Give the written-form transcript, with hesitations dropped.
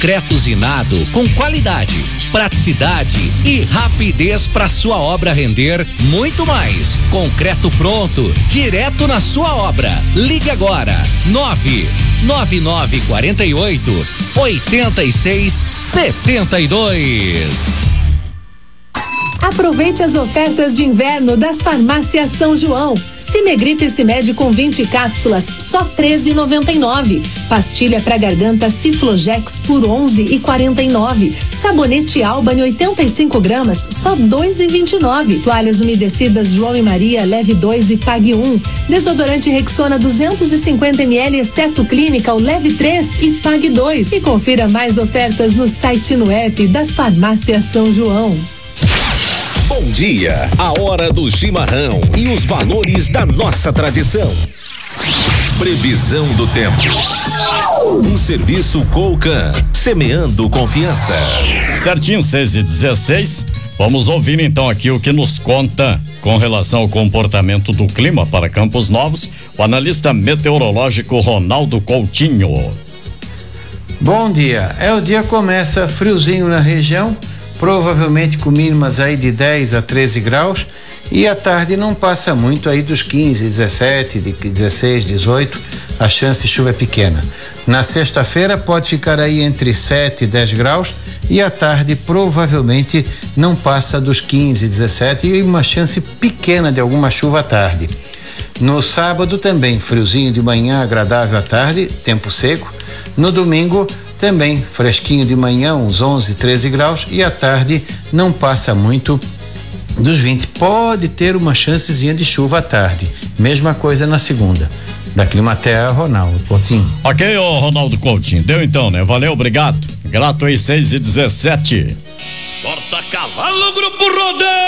Concreto usinado com qualidade, praticidade e rapidez para sua obra render muito mais. Concreto pronto, direto na sua obra. Ligue agora, 99948-8672. Aproveite as ofertas de inverno das farmácias São João. Cimegripe Cimed com 20 cápsulas, só R$13,99. Pastilha para garganta Ciflogex por R$11,49. Sabonete Albany 85 gramas, só R$2,29. Toalhas umedecidas João e Maria, leve 2 e pague 1. Desodorante Rexona 250 ml, exceto Clinical, leve 3 e pague 2. E confira mais ofertas no site e no app das farmácias São João. Bom dia, a hora do chimarrão e os valores da nossa tradição. Previsão do tempo. Um serviço Colcan, semeando confiança. Certinho, 6h16. Vamos ouvir então aqui o que nos conta com relação ao comportamento do clima para Campos Novos, o analista meteorológico Ronaldo Coutinho. Bom dia, o dia começa friozinho na região, provavelmente com mínimas aí de 10 a 13 graus, e à tarde não passa muito aí dos 15, 17, 16, 18, a chance de chuva é pequena. Na sexta-feira pode ficar aí entre 7 e 10 graus, e à tarde provavelmente não passa dos 15, 17, e uma chance pequena de alguma chuva à tarde. No sábado também friozinho de manhã, agradável à tarde, tempo seco. No domingo também fresquinho de manhã, uns 11, 13 graus, e à tarde não passa muito dos 20. Pode ter uma chancezinha de chuva à tarde. Mesma coisa na segunda. Da Climaterra, Ronaldo Coutinho. Ok, ô Ronaldo Coutinho. Deu então, né? Valeu, obrigado. Grato aí, 6h17. Sorta cavalo, Grupo Rodeio.